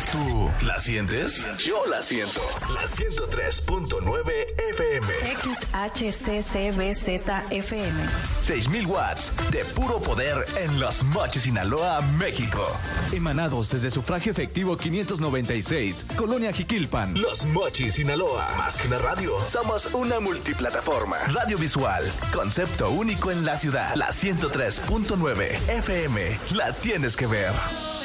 ¿Tú la sientes? Yo la siento. La 103.9 FM. XHCCBZFM. 6,000 watts de puro poder en Los Mochis, Sinaloa, México. Emanados desde Sufragio Efectivo 596, Colonia Jiquilpan. Los Mochis, Sinaloa. Más que una radio, somos una multiplataforma. Radio visual, concepto único en la ciudad. La 103.9 FM. La tienes que ver.